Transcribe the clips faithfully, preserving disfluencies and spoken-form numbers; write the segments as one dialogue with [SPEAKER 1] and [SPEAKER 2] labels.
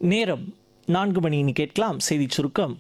[SPEAKER 1] நேரம் நான்கு மணின்னு கேட்கலாம். செய்திச் சுருக்கம்.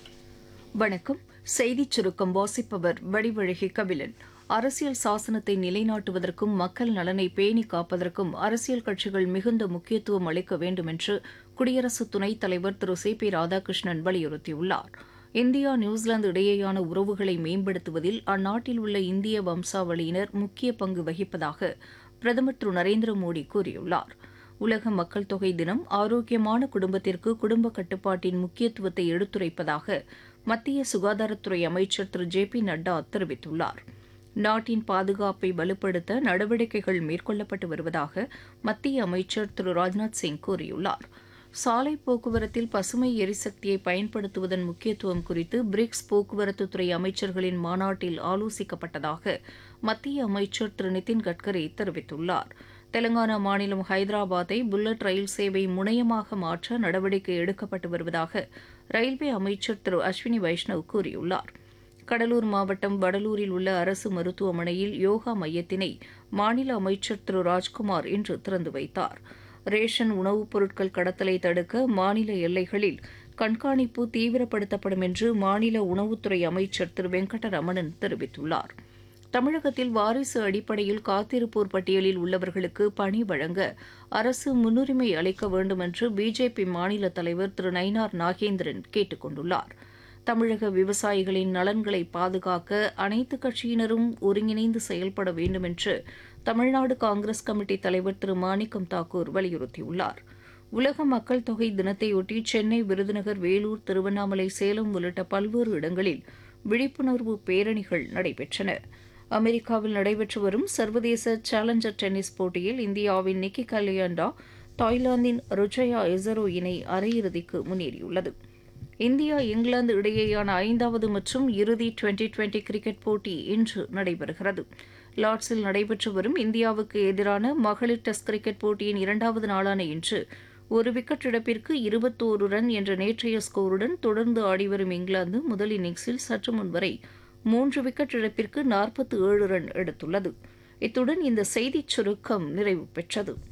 [SPEAKER 2] வணக்கம். செய்திச் சுருக்கம் வாசிப்பவர் வடிவழகி கபிலன். அரசியல் சாசனத்தை நிலைநாட்டுவதற்கும் மக்கள் நலனை பேணி காப்பதற்கும் அரசியல் கட்சிகள் மிகுந்த முக்கியத்துவம் அளிக்க வேண்டும் என்று குடியரசு துணைத் தலைவர் திரு சி பி ராதாகிருஷ்ணன் வலியுறுத்தியுள்ளார். இந்தியா நியூசிலாந்து இடையேயான உறவுகளை மேம்படுத்துவதில் அந்நாட்டில் உள்ள இந்திய வம்சாவளியினர் முக்கிய பங்கு வகிப்பதாக பிரதமர் திரு நரேந்திர மோடி கூறியுள்ளார். உலக மக்கள் தொகை தினம் ஆரோக்கியமான குடும்பத்திற்கு குடும்ப கட்டுப்பாட்டின் முக்கியத்துவத்தை எடுத்துரைப்பதாக மத்திய சுகாதாரத்துறை அமைச்சர் திரு ஜே பி நட்டா தெரிவித்துள்ளார். நாட்டின் பாதுகாப்பை வலுப்படுத்த நடவடிக்கைகள் மேற்கொள்ளப்பட்டு வருவதாக மத்திய அமைச்சர் திரு ராஜ்நாத் சிங் கூறியுள்ளார். சாலை போக்குவரத்தில் பசுமை எரிசக்தியை பயன்படுத்துவதன் முக்கியத்துவம் குறித்து பிரிக்ஸ் போக்குவரத்துத்துறை அமைச்சர்களின் மாநாட்டில் ஆலோசிக்கப்பட்டதாக மத்திய அமைச்சர் திரு நிதின் கட்கரி தெரிவித்துள்ளார். தெலங்கானா மாநிலம் ஹைதராபாத்தை புல்லட் ரயில் சேவை முனையமாக மாற்ற நடவடிக்கை எடுக்கப்பட்டு வருவதாக ரயில்வே அமைச்சர் திரு அஸ்வினி வைஷ்ணவ் கூறியுள்ளார். கடலூர் மாவட்டம் வடலூரில் உள்ள அரசு மருத்துவமனையில் யோகா மையத்தினை மாநில அமைச்சர் திரு ராஜ்குமார் இன்று திறந்து வைத்தார். ரேஷன் உணவுப் பொருட்கள் கடத்தலை தடுக்க மாநில எல்லைகளில் கண்காணிப்பு தீவிரப்படுத்தப்படும் என்று மாநில உணவுத்துறை அமைச்சர் திரு வெங்கடரமணன் தெரிவித்துள்ளார். தமிழகத்தில் வாரிசு அடிப்படையில் காத்திருப்போர் பட்டியலில் உள்ளவர்களுக்கு பணி வழங்க அரசு முன்னுரிமை அளிக்க வேண்டும் என்று பிஜேபி மாநில தலைவர் திரு நயினார் நாகேந்திரன் கேட்டுக் கொண்டுள்ளார். தமிழக விவசாயிகளின் நலன்களை பாதுகாக்க அனைத்து கட்சியினரும் ஒருங்கிணைந்து செயல்பட வேண்டும் என்று தமிழ்நாடு காங்கிரஸ் கமிட்டி தலைவர் திரு மாணிக்கம் தாக்கூர் வலியுறுத்தியுள்ளார். உலக மக்கள் தொகை தினத்தையொட்டி சென்னை, விருதுநகர், வேலூர், திருவண்ணாமலை, சேலம் உள்ளிட்ட பல்வேறு இடங்களில் விழிப்புணர்வு பேரணிகள் நடைபெற்றன. அமெரிக்காவில் நடைபெற்று வரும் சர்வதேச சேலஞ்சர் டென்னிஸ் போட்டியில் இந்தியாவின் நிக்கி கலியாண்டா தாய்லாந்தின் ருஜயா எசரோ இணை அரையிறுதிக்கு முன்னேறியுள்ளது. இந்தியா இங்கிலாந்து இடையேயான ஐந்தாவது மற்றும் இறுதி டுவெண்டி டுவெண்டி கிரிக்கெட் போட்டி இன்று நடைபெறுகிறது. லார்ட்ஸில் நடைபெற்று வரும் இந்தியாவுக்கு எதிரான மகளிர் டெஸ்ட் கிரிக்கெட் போட்டியின் இரண்டாவது நாளான இன்று ஒரு விக்கெட் இழப்பிற்கு இருபத்தோரு ரன் என்ற நேற்றைய ஸ்கோருடன் தொடர்ந்து ஆடிவரும் இங்கிலாந்து முதல் இன்னிங்ஸில் சற்று முன்வரை மூன்று விக்கெட் இழப்பிற்கு நாற்பத்தி ஏழு ரன் எடுத்துள்ளது. இத்துடன் இந்த செய்திச் சுருக்கம் நிறைவு பெற்றது.